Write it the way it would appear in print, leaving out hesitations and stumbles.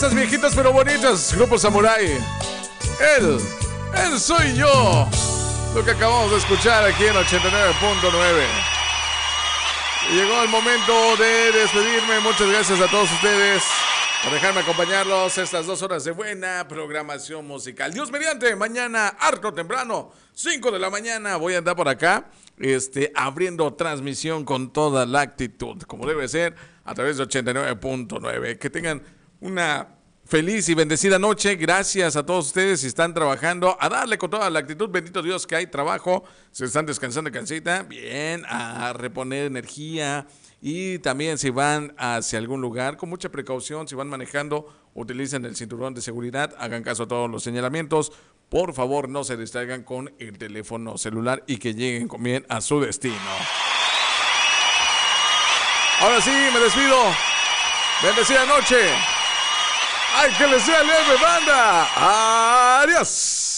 Esas viejitas pero bonitas, Grupo Samurai. Él soy yo. Lo que acabamos de escuchar aquí en 89.9. Llegó el momento de despedirme. Muchas gracias a todos ustedes por dejarme acompañarlos estas 2 horas de buena programación musical. Dios mediante, mañana harto temprano, 5 de la mañana, voy a andar por acá, abriendo transmisión con toda la actitud, como debe ser, a través de 89.9. Que tengan una feliz y bendecida noche. Gracias a todos ustedes si están trabajando, a darle con toda la actitud. Bendito Dios que hay trabajo. Si están descansando en casita, bien, a reponer energía. Y también si van hacia algún lugar, con mucha precaución, si van manejando, utilicen el cinturón de seguridad, hagan caso a todos los señalamientos. Por favor, no se distraigan con el teléfono celular y que lleguen con bien a su destino. Ahora sí, me despido. Bendecida noche. ¡Ay, que les sea leve, banda! ¡Adiós!